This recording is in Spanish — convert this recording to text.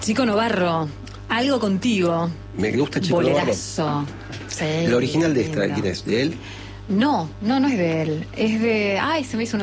Chico Novarro, algo contigo. Me gusta Chico Bolerazo. Novarro. Sí, El original de esta, lindo. ¿quién es? ¿De él? No es de él. Es de... Ay, se me hizo